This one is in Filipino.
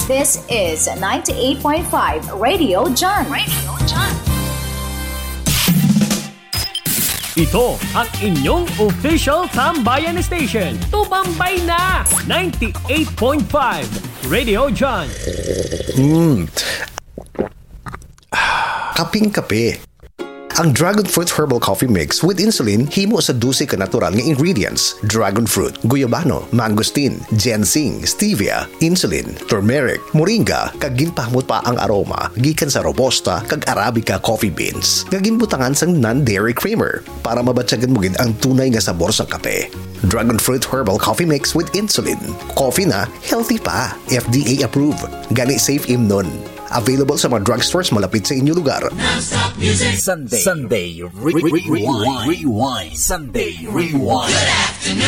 This is 98.5 Radio John. Radio John. Ito ang inyong official tambayan station. Tumambay na! 98.5 Radio John. Kaping-kape. Ang Dragon Fruit Herbal Coffee Mix with Insulin himo sa 12 ka natural nga ingredients: dragon fruit, guyabano, mangosteen, ginseng, stevia, insulin, turmeric, moringa, kag ginpahmot pa ang aroma gikan sa robusta kag arabica coffee beans nga ginbutangan sang non-dairy creamer para mabatyagan mo gid ang tunay nga sabor sa kape. Dragon Fruit Herbal Coffee Mix with Insulin. Coffee na healthy pa. FDA approved. Gani safe imnon. Available sa mga drugstores malapit sa inyong lugar. Sunday Rewind. Sunday Rewind.